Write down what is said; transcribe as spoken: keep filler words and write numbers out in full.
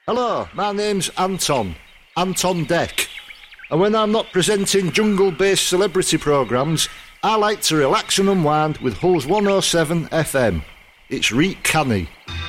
Hello, my name's Anton, Anton Deck. And when I'm not presenting jungle-based celebrity programmes, I like to relax and unwind with Hull's one oh seven F M. It's Reek Canny.